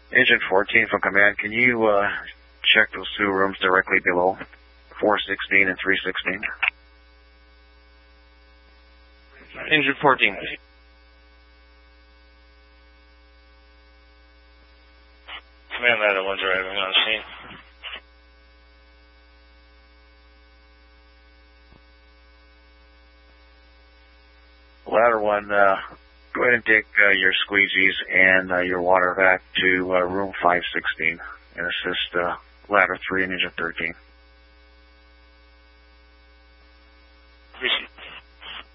Engine 14 from command, can you check those two rooms directly below 416 and 316? Engine 14. Command ladder 1 driving on scene. Ladder 1, go ahead and take your squeegees and your water back to room 516 and assist ladder 3 and engine 13.